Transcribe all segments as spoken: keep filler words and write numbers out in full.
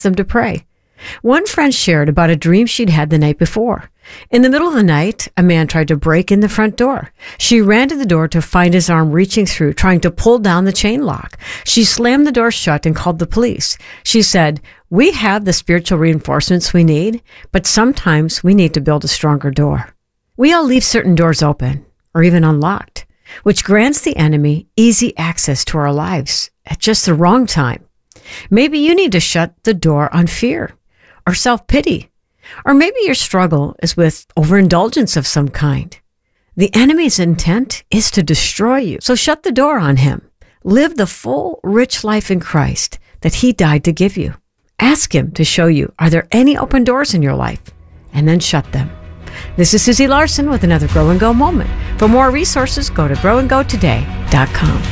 them to pray. One friend shared about a dream she'd had the night before. In the middle of the night, a man tried to break in the front door. She ran to the door to find his arm reaching through, trying to pull down the chain lock. She slammed the door shut and called the police. She said, "We have the spiritual reinforcements we need, but sometimes we need to build a stronger door." We all leave certain doors open, or even unlocked, which grants the enemy easy access to our lives at just the wrong time. Maybe you need to shut the door on fear or self-pity, or maybe your struggle is with overindulgence of some kind. The enemy's intent is to destroy you, so shut the door on him. Live the full, rich life in Christ that he died to give you. Ask him to show you, are there any open doors in your life? And then shut them. This is Susie Larson with another Grow and Go moment. For more resources, go to grow and go today dot com.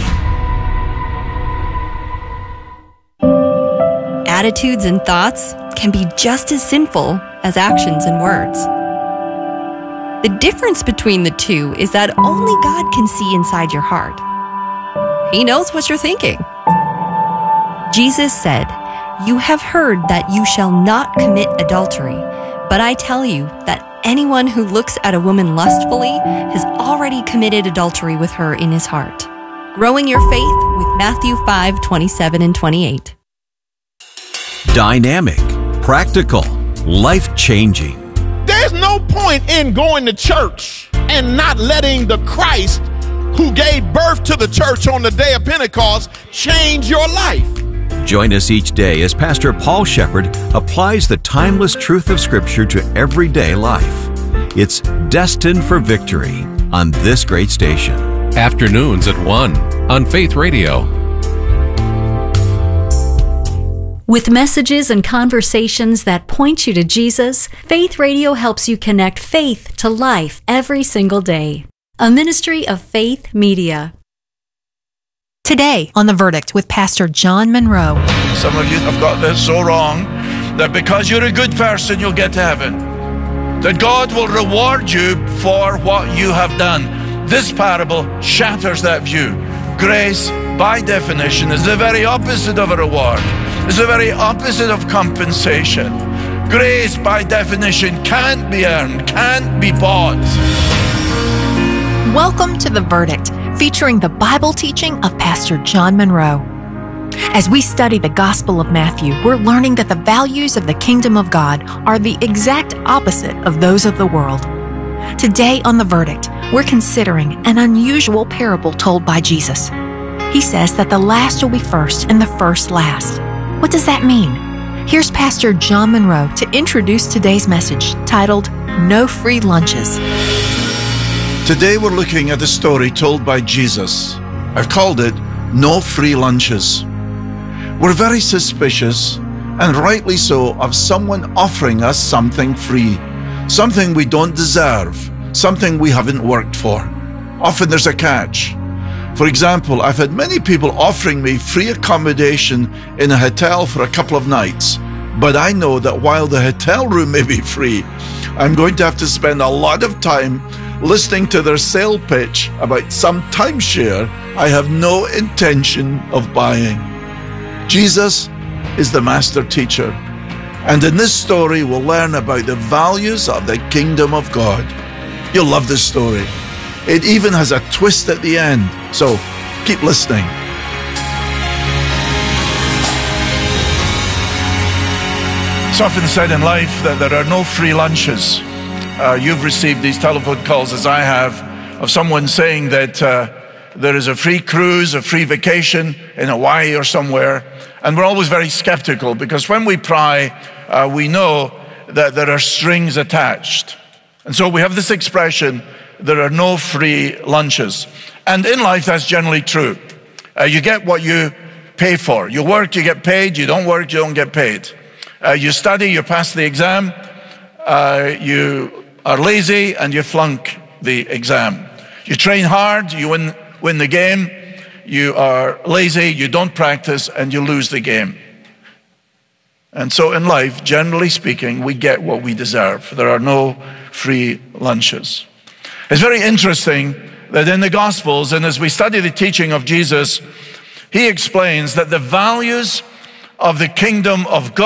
Attitudes and thoughts can be just as sinful as actions and words. The difference between the two is that only God can see inside your heart. He knows what you're thinking. Jesus said, "You have heard that you shall not commit adultery, but I tell you that anyone who looks at a woman lustfully has already committed adultery with her in his heart." Growing your faith with Matthew five, twenty-seven and twenty-eight. Dynamic, practical, life-changing. There's no point in going to church and not letting the Christ who gave birth to the church on the day of Pentecost change your life. Join us each day as Pastor Paul Shepherd applies the timeless truth of Scripture to everyday life. It's Destined for Victory on this great station. Afternoons at one on Faith Radio. With messages and conversations that point you to Jesus, Faith Radio helps you connect faith to life every single day. A ministry of Faith Media. Today on The Verdict with Pastor John Monroe. Some of you have got this so wrong that because you're a good person, you'll get to heaven. That God will reward you for what you have done. This parable shatters that view. Grace, by definition, is the very opposite of a reward. It's the very opposite of compensation. Grace, by definition, can't be earned, can't be bought. Welcome to The Verdict, featuring the Bible teaching of Pastor John Monroe. As we study the Gospel of Matthew, we're learning that the values of the kingdom of God are the exact opposite of those of the world. Today on The Verdict, we're considering an unusual parable told by Jesus. He says that the last will be first and the first last. What does that mean? Here's Pastor John Monroe to introduce today's message, titled, No Free Lunches. Today we're looking at a story told by Jesus. I've called it, No Free Lunches. We're very suspicious, and rightly so, of someone offering us something free, something we don't deserve, something we haven't worked for. Often there's a catch. For example, I've had many people offering me free accommodation in a hotel for a couple of nights, but I know that while the hotel room may be free, I'm going to have to spend a lot of time listening to their sale pitch about some timeshare I have no intention of buying. Jesus is the master teacher, and in this story we'll learn about the values of the kingdom of God. You'll love this story. It even has a twist at the end, so keep listening. It's often said in life that there are no free lunches. Uh, you've received these telephone calls, as I have, of someone saying that uh, there is a free cruise, a free vacation in Hawaii or somewhere, and we're always very skeptical because when we pry, uh, we know that there are strings attached. And so we have this expression, there are no free lunches. And in life, that's generally true. Uh, you get what you pay for. You work, you get paid. You don't work, you don't get paid. Uh, you study, you pass the exam. Uh, you are lazy and you flunk the exam. You train hard, you win, win the game. You are lazy, you don't practice, and you lose the game. And so in life, generally speaking, we get what we deserve. There are no free lunches. It's very interesting that in the Gospels, and as we study the teaching of Jesus, he explains that the values of the kingdom of God.